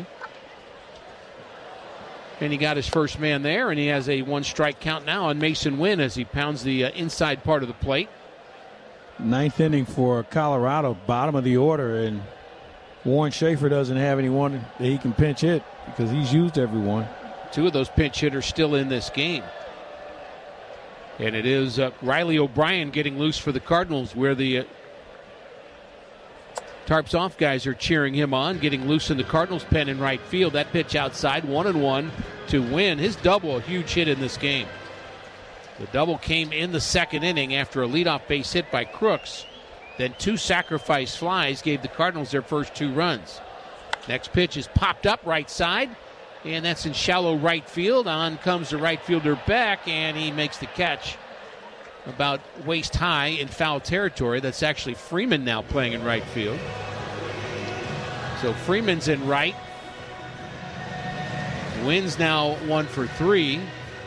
And he got his first man there, and he has a one-strike count now on Mason Wynn as he pounds the uh, inside part of the plate. Ninth inning for Colorado, bottom of the order, and Warren Schaefer doesn't have anyone that he can pinch hit because he's used everyone. Two of those pinch hitters still in this game. And it is uh, Riley O'Brien getting loose for the Cardinals, where the uh, Tarps Off guys are cheering him on, getting loose in the Cardinals' pen in right field. That pitch outside, one and one to Wynn. His double, a huge hit in this game. The double came in the second inning after a leadoff base hit by Crooks. Then two sacrifice flies gave the Cardinals their first two runs. Next pitch is popped up right side, and that's in shallow right field. On comes the right fielder back, and he makes the catch about waist high in foul territory. That's actually Freeman now playing in right field. So Freeman's in right. Wynn's now one for three.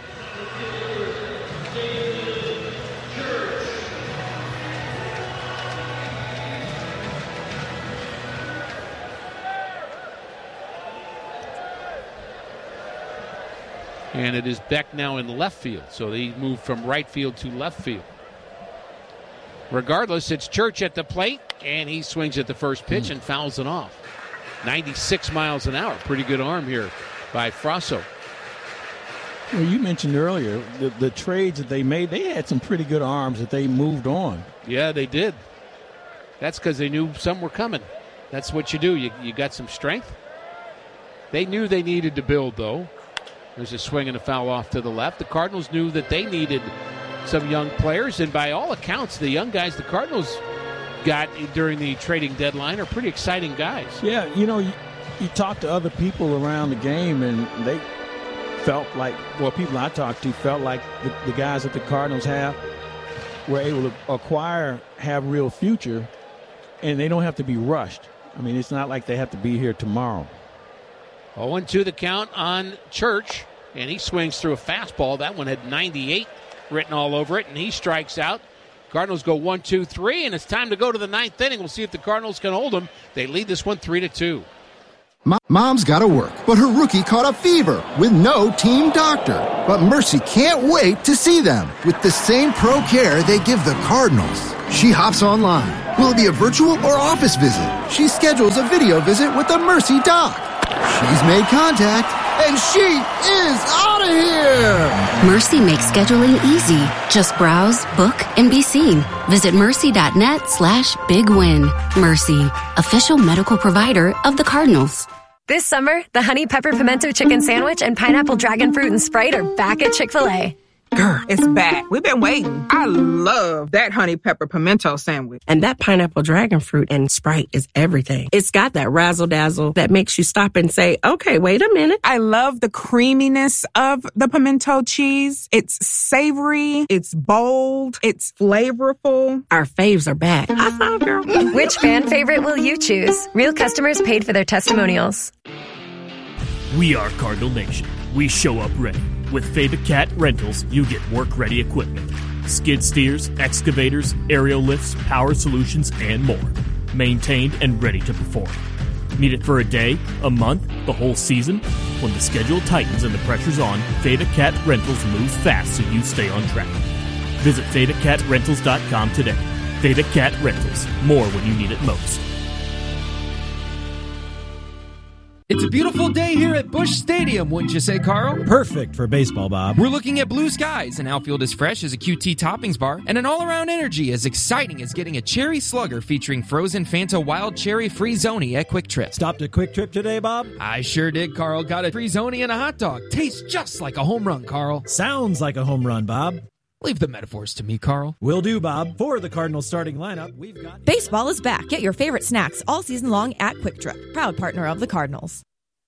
And it is Beck now in left field. So they moved from right field to left field. Regardless, it's Church at the plate, and he swings at the first pitch mm. and fouls it off. ninety-six miles an hour. Pretty good arm here by Frasso. Well, you mentioned earlier the, the trades that they made. They had some pretty good arms that they moved on. Yeah, they did. That's because they knew some were coming. That's what you do. You, you got some strength. They knew they needed to build, though. There's a swing and a foul off to the left. The Cardinals knew that they needed some young players, and by all accounts, the young guys the Cardinals got during the trading deadline are pretty exciting guys. Yeah, you know, you, you talk to other people around the game, and they felt like, well, people I talked to felt like the, the guys that the Cardinals have were able to acquire, have real future, and they don't have to be rushed. I mean, it's not like they have to be here tomorrow. oh one two the count on Church, and he swings through a fastball. That one had ninety-eight written all over it, and he strikes out. Cardinals go one, two, three, and it's time to go to the ninth inning. We'll see if the Cardinals can hold them. They lead this one three to two. Mom's got to work, but her rookie caught a fever with no team doctor. But Mercy can't wait to see them with the same pro care they give the Cardinals. She hops online. Will it be a virtual or office visit? She schedules a video visit with the Mercy doc. She's made contact, and she is out of here! Mercy makes scheduling easy. Just browse, book, and be seen. Visit mercy.net slash big win. Mercy, official medical provider of the Cardinals. This summer, the Honey Pepper Pimento Chicken Sandwich and Pineapple Dragon Fruit and Sprite are back at Chick-fil-A. Girl, it's back. We've been waiting. I love that honey pepper pimento sandwich. And that pineapple dragon fruit and Sprite is everything. It's got that razzle dazzle that makes you stop and say, okay, wait a minute. I love the creaminess of the pimento cheese. It's savory. It's bold. It's flavorful. Our faves are back. High five, girl. Which fan favorite will you choose? Real customers paid for their testimonials. We are Cardinal Nation. We show up ready. With Fava Cat Rentals, you get work-ready equipment. Skid steers, excavators, aerial lifts, power solutions, and more. Maintained and ready to perform. Need it for a day, a month, the whole season? When the schedule tightens and the pressure's on, Fava Cat Rentals moves fast so you stay on track. Visit Fava Cat Rentals dot com today. Fava Cat Rentals. More when you need it most. It's a beautiful day here at Busch Stadium, wouldn't you say, Carl? Perfect for baseball, Bob. We're looking at blue skies, an outfield as fresh as a Q T toppings bar, and an all-around energy as exciting as getting a cherry slugger featuring frozen Fanta Wild Cherry Free-Zoni at Quick Trip. Stopped at Quick Trip today, Bob? I sure did, Carl. Got a Free-Zoni and a hot dog. Tastes just like a home run, Carl. Sounds like a home run, Bob. Leave the metaphors to me, Carl. Will do, Bob. For the Cardinals starting lineup, we've got... Baseball is back. Get your favorite snacks all season long at Quick Trip, proud partner of the Cardinals.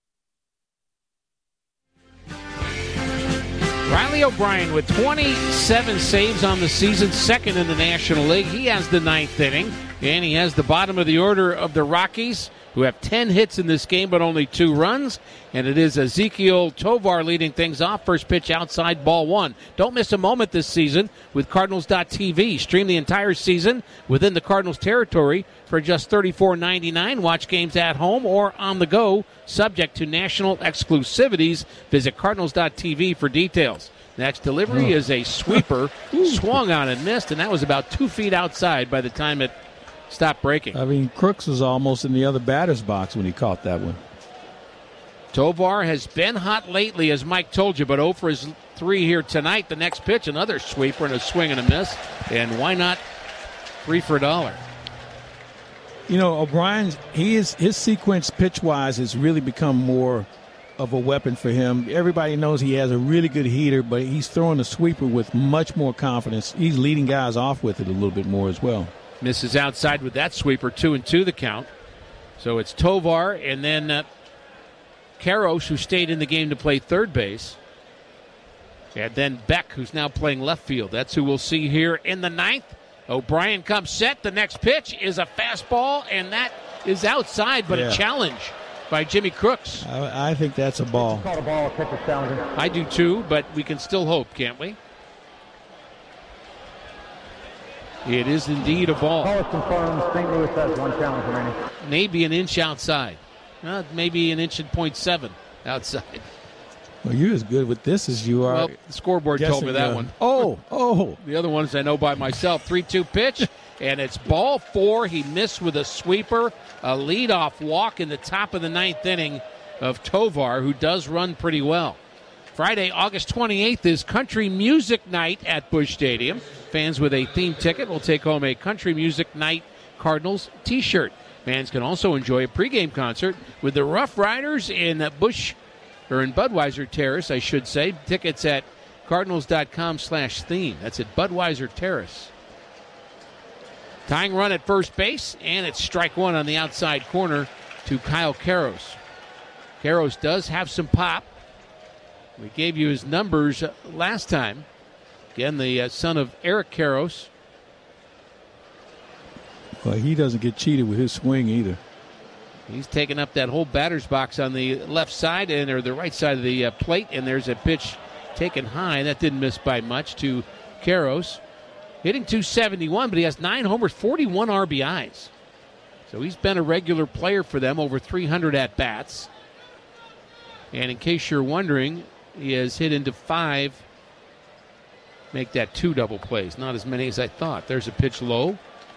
Riley O'Brien with twenty-seven saves on the season, second in the National League. He has the ninth inning, and he has the bottom of the order of the Rockies, who have ten hits in this game but only two runs. And it is Ezequiel Tovar leading things off. First pitch outside, ball one. Don't miss a moment this season with Cardinals dot T V. Stream the entire season within the Cardinals territory for just thirty-four ninety-nine. Watch games at home or on the go, subject to national exclusivities. Visit Cardinals dot T V for details. Next delivery oh. is a sweeper, swung on and missed, and that was about two feet outside by the time it stopped breaking. I mean, Crooks was almost in the other batter's box when he caught that one. Tovar has been hot lately, as Mike told you, but oh for his three here tonight. The next pitch, another sweeper and a swing and a miss. And why not three for a dollar? You know, O'Brien's, he is, his sequence pitch-wise has really become more of a weapon for him. Everybody knows he has a really good heater, but he's throwing a sweeper with much more confidence. He's leading guys off with it a little bit more as well. Misses outside with that sweeper, two and two the count. So it's Tovar and then uh, Karros, who stayed in the game to play third base. And then Beck, who's now playing left field. That's who we'll see here in the ninth. O'Brien comes set. The next pitch is a fastball, and that is outside, but yeah. a challenge by Jimmy Crooks. I, I think that's a ball. Called a ball, pitcher challenger. I do too, but we can still hope, can't we? It is indeed a ball. Call is confirmed. Saint Louis has one challenge remaining. Maybe an inch outside. Uh, maybe an inch and point seven outside. Well, you're as good with this as you are. Well, the scoreboard guessing, told me that uh, one. Oh, oh. The other ones I know by myself. three two pitch, and it's ball four. He missed with a sweeper, a leadoff walk in the top of the ninth inning of Tovar, who does run pretty well. Friday, August twenty-eighth is Country Music Night at Busch Stadium. Fans with a theme ticket will take home a Country Music Night Cardinals t-shirt. Fans can also enjoy a pregame concert with the Rough Riders in Busch, or in Budweiser Terrace, I should say. Tickets at cardinals.com slash theme. That's at Budweiser Terrace. Tying run at first base, and it's strike one on the outside corner to Kyle Karros. Karros does have some pop. We gave you his numbers last time. Again, the uh, son of Eric Karros. Well, he doesn't get cheated with his swing either. He's taking up that whole batter's box on the left side and or the right side of the uh, plate, and there's a pitch taken high. That didn't miss by much to Karros. Hitting two seventy-one, but he has nine homers, forty-one R B Is. So he's been a regular player for them, over three hundred at-bats. And in case you're wondering, he has hit into five. Make that two double plays. Not as many as I thought. There's a pitch low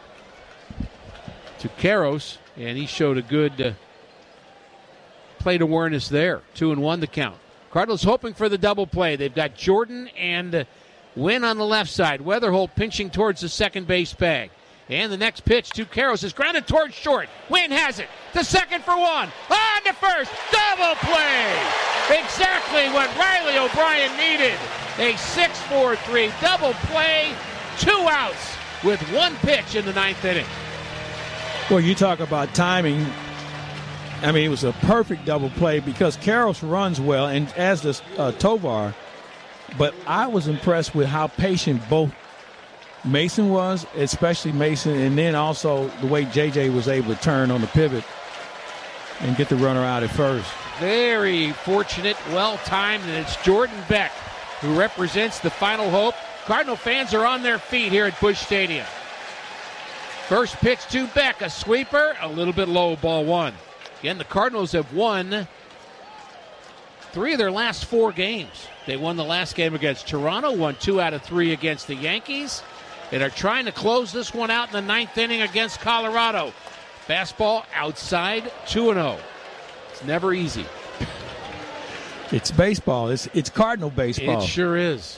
to Karros, and he showed a good uh, plate awareness there. Two and one to count. Cardinals hoping for the double play. They've got Jordan and uh, Wynn on the left side. Weatherholt pinching towards the second base bag. And the next pitch to Karros is grounded towards short. Wynn has it. To second for one. On to first. Double play. Exactly what Riley O'Brien needed. A six four three double play. Two outs with one pitch in the ninth inning. Well, you talk about timing. I mean, it was a perfect double play because Karros runs well, and as does uh, Tovar. But I was impressed with how patient both Mason was, especially Mason, and then also the way J J was able to turn on the pivot and get the runner out at first. Very fortunate, well-timed, and it's Jordan Beck who represents the final hope. Cardinal fans are on their feet here at Busch Stadium. First pitch to Beck, a sweeper, a little bit low, ball one. Again, the Cardinals have won three of their last four games. They won the last game against Toronto, won two out of three against the Yankees, and are trying to close this one out in the ninth inning against Colorado. Fastball outside, two and oh. It's never easy. It's baseball. It's, it's Cardinal baseball. It sure is.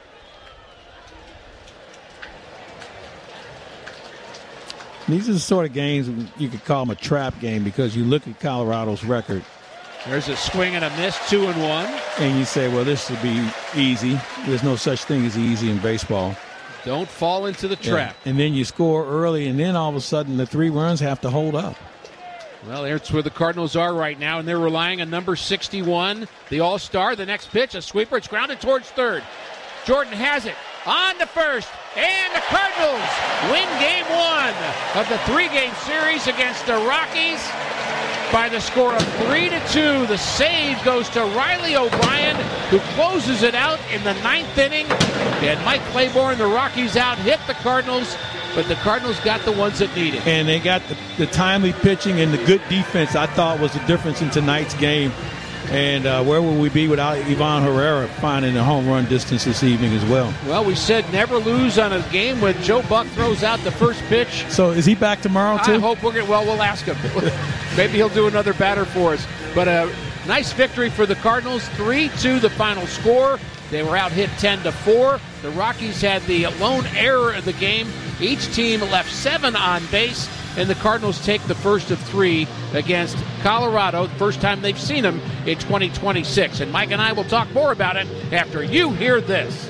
These are the sort of games you could call them a trap game because you look at Colorado's record. There's a swing and a miss, two and one. And you say, well, this will be easy. There's no such thing as easy in baseball. Don't fall into the trap. Yeah. And then you score early, and then all of a sudden the three runs have to hold up. Well, that's where the Cardinals are right now, and they're relying on number sixty-one, the All-Star. The next pitch, a sweeper. It's grounded towards third. Jordan has it. On to first. And the Cardinals win game one of the three-game series against the Rockies by the score of three to two. The save goes to Riley O'Brien, who closes it out in the ninth inning. And Mike Claiborne, the Rockies out, hit the Cardinals, but the Cardinals got the ones that needed. And they got the, the timely pitching and the good defense, I thought, was the difference in tonight's game. And uh, where would we be without Ivan Herrera finding a home run distance this evening as well? Well, we said never lose on a game when Joe Buck throws out the first pitch. So is he back tomorrow, too? I hope we're going to, well, we'll ask him. Maybe he'll do another batter for us. But a nice victory for the Cardinals, three two the final score. They were out hit ten to four. The Rockies had the lone error of the game. Each team left seven on base, and the Cardinals take the first of three against Colorado. First time they've seen them in twenty twenty-six. And Mike and I will talk more about it after you hear this.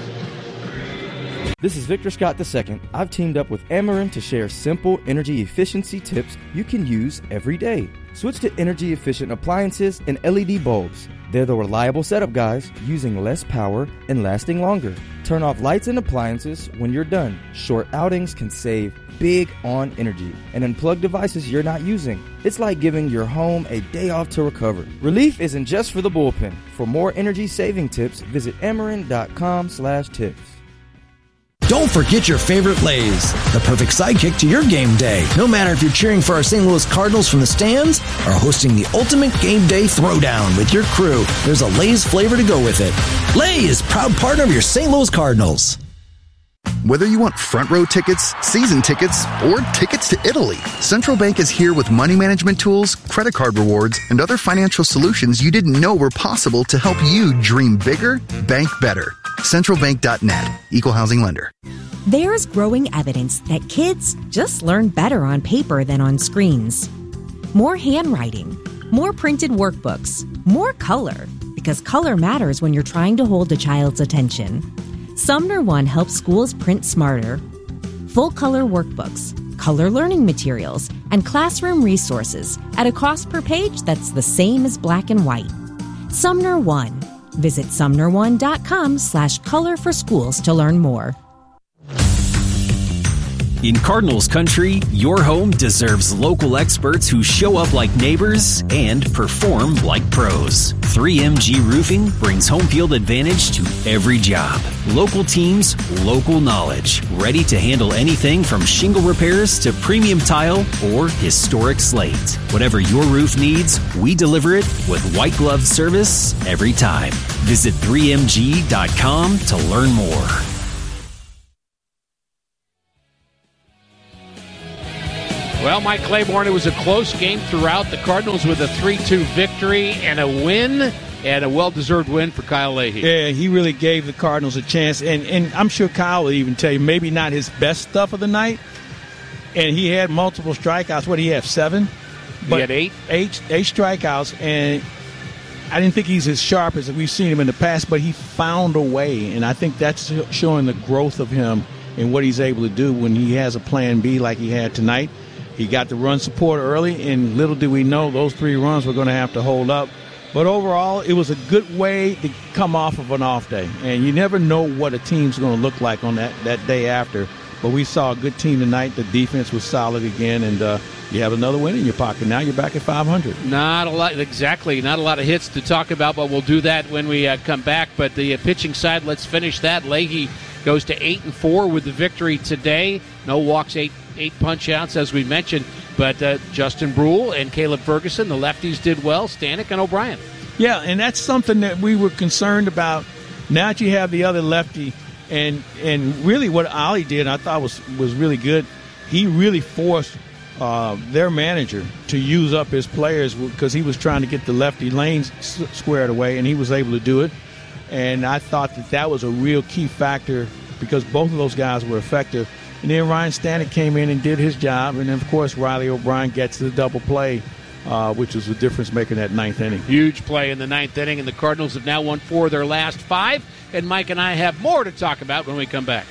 This is Victor Scott the Second. I've teamed up with Ameren to share simple energy efficiency tips you can use every day. Switch to energy-efficient appliances and L E D bulbs. They're the reliable setup guys, using less power and lasting longer. Turn off lights and appliances when you're done. Short outings can save big on energy and unplug devices you're not using. It's like giving your home a day off to recover. Relief isn't just for the bullpen. For more energy-saving tips, visit Ameren.com slash tips. Don't forget your favorite Lay's, the perfect sidekick to your game day. No matter if you're cheering for our Saint Louis Cardinals from the stands or hosting the ultimate game day throwdown with your crew, there's a Lay's flavor to go with it. Lay's, proud partner of your Saint Louis Cardinals. Whether you want front row tickets, season tickets, or tickets to Italy, Central Bank is here with money management tools, credit card rewards, and other financial solutions you didn't know were possible to help you dream bigger, bank better. central bank dot net, Equal Housing Lender. There's growing evidence that kids just learn better on paper than on screens. More handwriting, more printed workbooks, more color, because color matters when you're trying to hold a child's attention. Sumner One helps schools print smarter. Full-color workbooks, color learning materials, and classroom resources at a cost per page that's the same as black and white. Sumner One. Visit sumner1.com slash color for schools to learn more. In Cardinals country, your home deserves local experts who show up like neighbors and perform like pros. three M G Roofing brings home field advantage to every job. Local teams, local knowledge. Ready to handle anything from shingle repairs to premium tile or historic slate. Whatever your roof needs, we deliver it with white glove service every time. Visit three M G dot com to learn more. Well, Mike Claiborne, it was a close game throughout. The Cardinals with a three two victory and a win, and a well-deserved win for Kyle Leahy. Yeah, he really gave the Cardinals a chance, and, and I'm sure Kyle will even tell you, maybe not his best stuff of the night, and he had multiple strikeouts. What did he have, seven? He had eight. Eight, eight strikeouts, and I didn't think he's as sharp as we've seen him in the past, but he found a way, and I think that's showing the growth of him and what he's able to do when he has a plan B like he had tonight. He got the run support early, and little did we know those three runs were going to have to hold up. But overall, it was a good way to come off of an off day. And you never know what a team's going to look like on that, that day after. But we saw a good team tonight. The defense was solid again, and uh, you have another win in your pocket. Now you're back at five hundred. Not a lot, exactly. Not a lot of hits to talk about, but we'll do that when we uh, come back. But the uh, pitching side, let's finish that. Leahy goes to eight and four with the victory today. No walks, eight eight punch outs, as we mentioned. But uh, Justin Brule and Caleb Ferguson, the lefties, did well. Stanek and O'Brien. Yeah, and that's something that we were concerned about. Now that you have the other lefty, and and really what Ollie did, I thought was was really good. He really forced uh, their manager to use up his players because he was trying to get the lefty lanes s- squared away, and he was able to do it. And I thought that that was a real key factor because both of those guys were effective. And then Ryan Stanek came in and did his job. And then, of course, Riley O'Brien gets the double play, uh, which was the difference making that ninth inning. Huge play in the ninth inning, and the Cardinals have now won four of their last five. And Mike and I have more to talk about when we come back.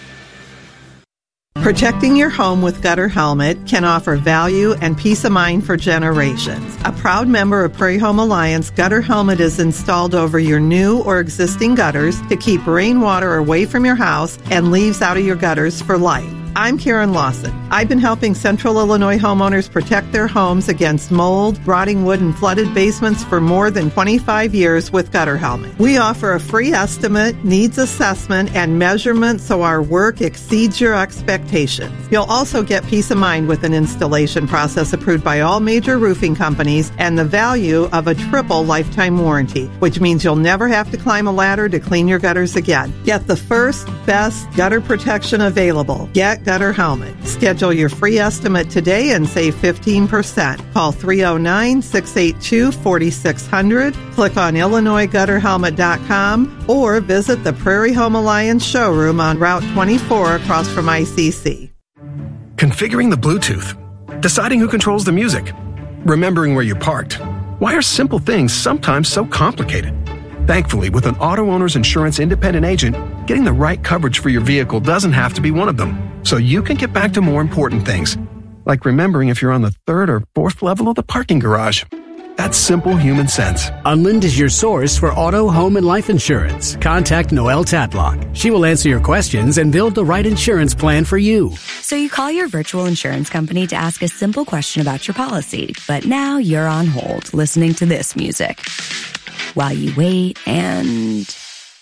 Protecting your home with Gutter Helmet can offer value and peace of mind for generations. A proud member of Prairie Home Alliance, Gutter Helmet is installed over your new or existing gutters to keep rainwater away from your house and leaves out of your gutters for life. I'm Karen Lawson. I've been helping Central Illinois homeowners protect their homes against mold, rotting wood, and flooded basements for more than twenty-five years with Gutter Helmet. We offer a free estimate, needs assessment, and measurement so our work exceeds your expectations. You'll also get peace of mind with an installation process approved by all major roofing companies and the value of a triple lifetime warranty, which means you'll never have to climb a ladder to clean your gutters again. Get the first, best gutter protection available. Get Gutter Helmet. Schedule your free estimate today and save fifteen percent. Call three oh nine, six eight two, four six zero zero, click on Illinois Gutter Helmet dot com, or visit the Prairie Home Alliance showroom on Route twenty-four across from I C C. Configuring the Bluetooth, deciding who controls the music, remembering where you parked. Why are simple things sometimes so complicated? Thankfully, with an auto owner's insurance independent agent, getting the right coverage for your vehicle doesn't have to be one of them. So you can get back to more important things, like remembering if you're on the third or fourth level of the parking garage. That's simple human sense. Unlind is your source for auto, home, and life insurance. Contact Noelle Tatlock. She will answer your questions and build the right insurance plan for you. So you call your virtual insurance company to ask a simple question about your policy, but now you're on hold listening to this music while you wait and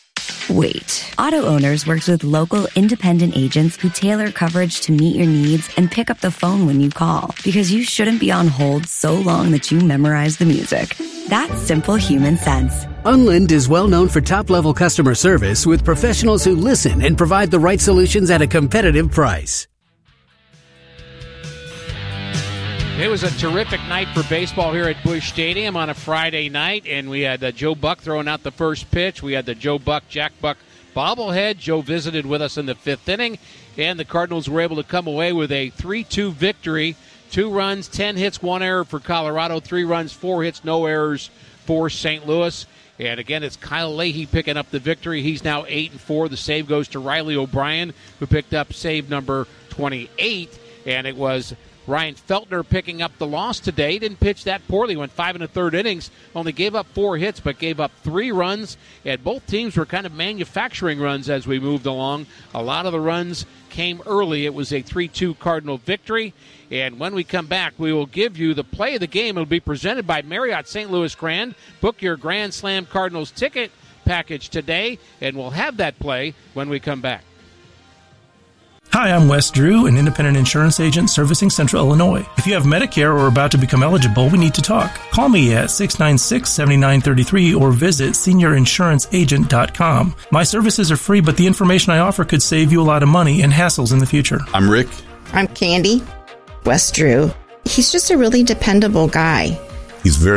wait. Auto Owners works with local independent agents who tailor coverage to meet your needs and pick up the phone when you call, because you shouldn't be on hold so long that you memorize the music. That's simple human sense. Unlind is well known for top-level customer service with professionals who listen and provide the right solutions at a competitive price. It was a terrific night for baseball here at Busch Stadium on a Friday night, and we had uh, Joe Buck throwing out the first pitch. We had the Joe Buck, Jack Buck bobblehead. Joe visited with us in the fifth inning, and the Cardinals were able to come away with a three two victory. Two runs, ten hits, one error for Colorado. Three runs, four hits, no errors for Saint Louis. And again, it's Kyle Leahy picking up the victory. He's now eight and four. The save goes to Riley O'Brien, who picked up save number twenty-eight, and it was Ryan Feltner picking up the loss today. Didn't pitch that poorly. Went five and a third innings. Only gave up four hits, but gave up three runs. And both teams were kind of manufacturing runs as we moved along. A lot of the runs came early. It was a three two Cardinal victory. And when we come back, we will give you the play of the game. It'll be presented by Marriott Saint Louis Grand. Book your Grand Slam Cardinals ticket package today, and we'll have that play when we come back. Hi, I'm Wes Drew, an independent insurance agent servicing Central Illinois. If you have Medicare or are about to become eligible, we need to talk. Call me at six nine six, seven nine three three or visit senior insurance agent dot com. My services are free, but the information I offer could save you a lot of money and hassles in the future. I'm Rick. I'm Candy. Wes Drew. He's just a really dependable guy. He's very